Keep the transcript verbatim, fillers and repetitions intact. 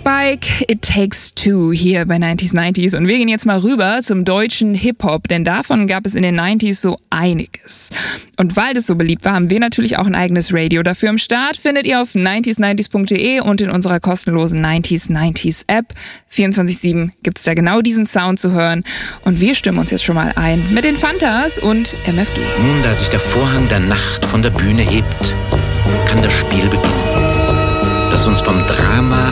Spike, It Takes Two hier bei neunzig neunzig und wir gehen jetzt mal rüber zum deutschen Hip-Hop, denn davon gab es in den neunziger so einiges. Und weil das so beliebt war, haben wir natürlich auch ein eigenes Radio dafür am Start. Findet ihr auf neunzig neunzig punkt de und in unserer kostenlosen neunzig neunzig App. vierundzwanzig sieben gibt's da genau diesen Sound zu hören und wir stimmen uns jetzt schon mal ein mit den Fantas und M F G. Nun, da sich der Vorhang der Nacht von der Bühne hebt, kann das Spiel beginnen, das uns vom Drama